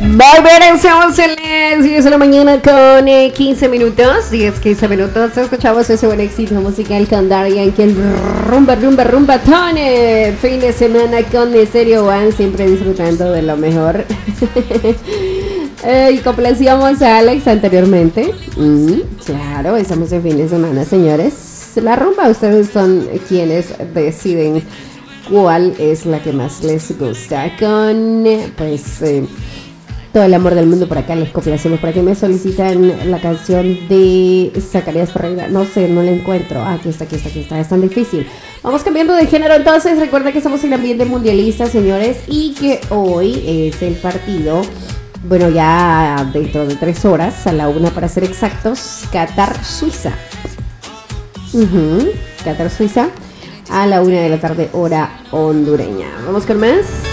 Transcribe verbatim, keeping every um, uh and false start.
Muy bien, estamos en las diez de la mañana con eh, quince minutos. diez, quince minutos. Escuchamos ese buen éxito musical con Darian, que el rumba, rumba, rumba, tone. Fin de semana con Stereo One, siempre disfrutando de lo mejor. eh, y complacíamos a Alex anteriormente. Mm, claro, estamos en fin de semana, señores. La rumba, ustedes son quienes deciden cuál es la que más les gusta. Con, pues... Eh, todo el amor del mundo por acá les complacemos. Para que me solicitan la canción de Zacarías Ferreira, no sé, no la encuentro. Ah, aquí está, aquí está, aquí está, es tan difícil. Vamos cambiando de género entonces. Recuerda que estamos en ambiente mundialista, señores, y que hoy es el partido, bueno, ya dentro de tres horas, a la una para ser exactos, Qatar-Suiza. uh-huh. Qatar-Suiza a la una de la tarde, hora hondureña. Vamos con más.